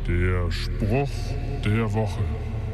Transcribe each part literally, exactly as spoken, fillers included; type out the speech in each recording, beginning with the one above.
Der Spruch der Woche.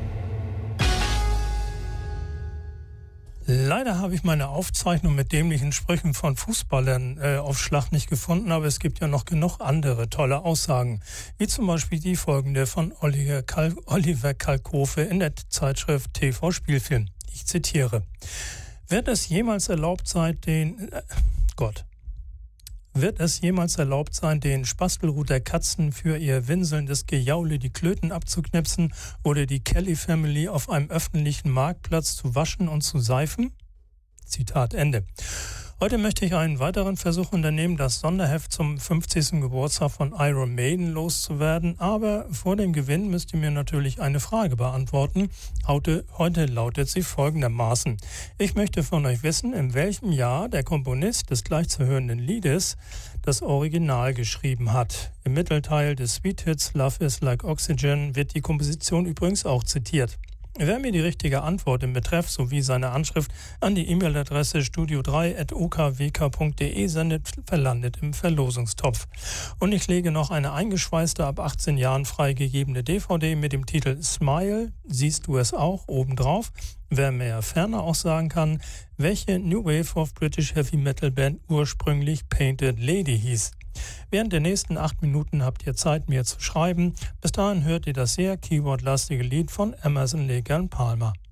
Leider habe ich meine Aufzeichnung mit dämlichen Sprüchen von Fußballern äh, auf Schlag nicht gefunden, aber es gibt ja noch genug andere tolle Aussagen, wie zum Beispiel die folgende von Oliver, Kal- Oliver Kalkofe in der Zeitschrift T V Spielfilm. Ich zitiere: Wird es jemals erlaubt sein, den äh, Gott Wird es jemals erlaubt sein, den Spastelrut Katzen für ihr winselndes Gejaule die Klöten abzuknipsen oder die Kelly Family auf einem öffentlichen Marktplatz zu waschen und zu seifen? Zitat Ende. Heute möchte ich einen weiteren Versuch unternehmen, das Sonderheft zum fünfzigsten Geburtstag von Iron Maiden loszuwerden. Aber vor dem Gewinn müsst ihr mir natürlich eine Frage beantworten. Heute, heute lautet sie folgendermaßen. Ich möchte von euch wissen, in welchem Jahr der Komponist des gleich zu hörenden Liedes das Original geschrieben hat. Im Mittelteil des Sweet Hits Love is Like Oxygen wird die Komposition übrigens auch zitiert. Wer mir die richtige Antwort im Betreff sowie seine Anschrift an die E-Mail-Adresse studio drei at o k w k punkt d e sendet, verlandet im Verlosungstopf. Und ich lege noch eine eingeschweißte, ab achtzehn Jahren freigegebene D V D mit dem Titel Smile, siehst du es auch, obendrauf. Wer mir ferner auch sagen kann, welche New Wave of British Heavy Metal Band ursprünglich Painted Lady hieß. Während der nächsten acht Minuten habt ihr Zeit, mir zu schreiben. Bis dahin hört ihr das sehr keywordlastige Lied von Emerson, Lake and Palmer.